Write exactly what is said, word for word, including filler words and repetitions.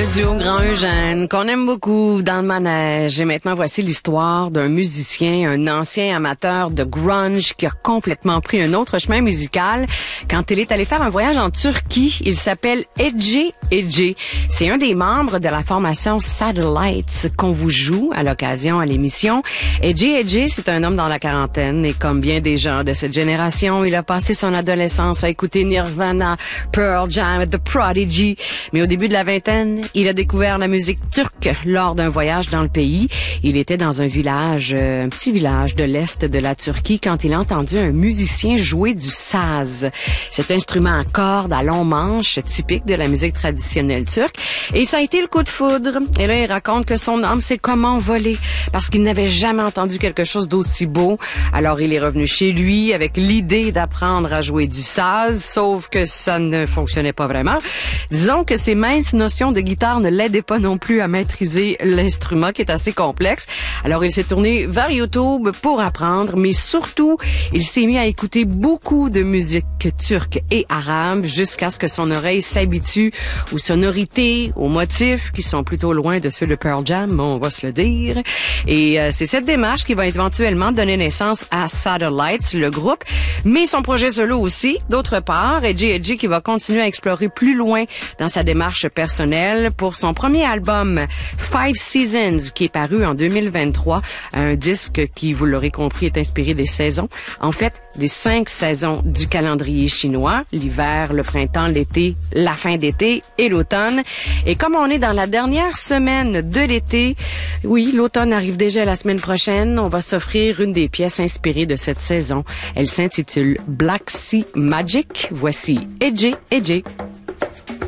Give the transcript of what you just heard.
duo Grand Eugène, qu'on aime beaucoup dans le manège. Et maintenant, voici l'histoire d'un musicien, un ancien amateur de grunge qui a complètement pris un autre chemin musical quand il est allé faire un voyage en Turquie. Il s'appelle Ece Ece. C'est un des membres de la formation Satellites qu'on vous joue à l'occasion à l'émission. Ece Ece, c'est un homme dans la quarantaine et comme bien des gens de cette génération, il a passé son adolescence à écouter Nirvana, Pearl Jam, The Prodigy. Mais au début de la vingtaine, il a découvert la musique turque lors d'un voyage dans le pays. Il était dans un village, euh, un petit village de l'est de la Turquie quand il a entendu un musicien jouer du saz. Cet instrument à cordes à long manche, typique de la musique traditionnelle turque. Et ça a été le coup de foudre. Et là, il raconte que son âme s'est comme envolée parce qu'il n'avait jamais entendu quelque chose d'aussi beau. Alors, il est revenu chez lui avec l'idée d'apprendre à jouer du saz, sauf que ça ne fonctionnait pas vraiment. Disons que ses minces notions de guitare ne l'aidaient pas non plus à maîtriser l'instrument qui est assez complexe. Alors, il s'est tourné vers YouTube pour apprendre, mais surtout, il s'est mis à écouter beaucoup de musique turque et arabe jusqu'à ce que son oreille s'habitue aux sonorités, aux motifs qui sont plutôt loin de ceux de Pearl Jam, on va se le dire. Et euh, c'est cette démarche qui va éventuellement donner naissance à Satellites, le groupe, mais son projet solo aussi. D'autre part, Ece Ece qui va continuer à explorer plus loin dans sa démarche personnelle pour son premier album Five Seasons qui est paru en deux mille vingt-trois, un disque qui, vous l'aurez compris, est inspiré des saisons. En fait, des cinq saisons du calendrier chinois, l'hiver, le printemps, l'été, la fin d'été et l'automne. Et comme on est dans la dernière semaine de l'été, oui, l'automne arrive déjà la semaine prochaine, on va s'offrir une des pièces inspirées de cette saison. Elle s'intitule Black Sea Magic. Voici Ece Ece.